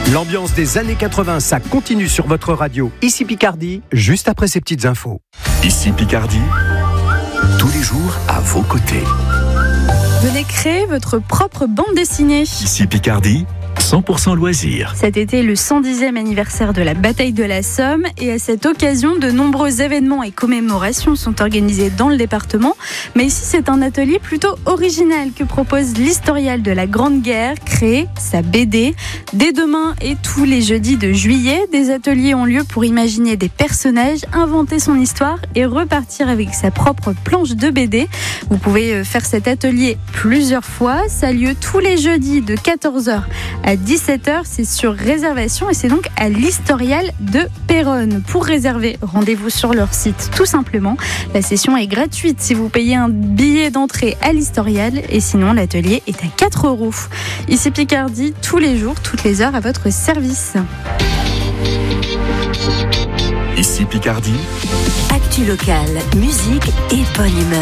L'ambiance des années 80, ça continue sur votre radio. Ici Picardie, juste après ces petites infos. Ici Picardie, tous les jours à vos côtés. Venez créer votre propre bande dessinée. Ici Picardie, 100% loisirs. Cet été, le 110e anniversaire de la bataille de la Somme, et à cette occasion, de nombreux événements et commémorations sont organisés dans le département. Mais ici, c'est un atelier plutôt original que propose l'historial de la Grande Guerre, créer sa BD. Dès demain et tous les jeudis de juillet, des ateliers ont lieu pour imaginer des personnages, inventer son histoire et repartir avec sa propre planche de BD. Vous pouvez faire cet atelier plusieurs fois. Ça a lieu tous les jeudis de 14h à 17h, c'est sur réservation et c'est donc à l'Historial de Péronne. Pour réserver, rendez-vous sur leur site tout simplement. La session est gratuite si vous payez un billet d'entrée à l'Historial et sinon l'atelier est à 4 €. Ici Picardie, tous les jours, toutes les heures à votre service. Ici Picardie, Actu locale, musique et bonne humeur.